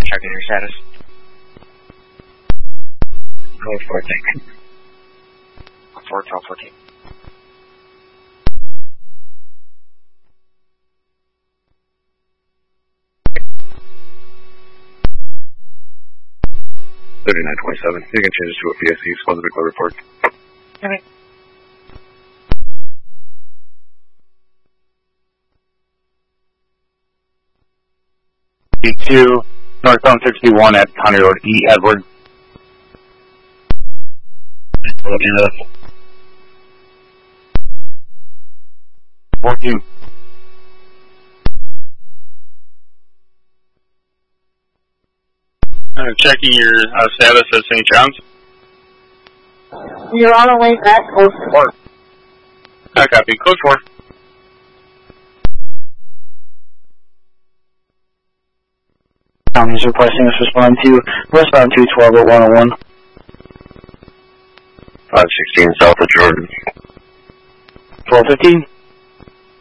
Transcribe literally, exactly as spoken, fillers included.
checking your status. Code fourteen. four twelve fourteen. thirty-nine twenty-seven. You can change it to a P S E, Specific Load Report. Okay. D two, northbound sixty-one at County Road E, Edward. Looking up. fourteen. Uh, checking your uh, status at Saint John's. You're on the way back, code four. I copy. Code four. County's requesting us respond to westbound two twelve at one oh one. five sixteen south of Jordan. twelve fifteen.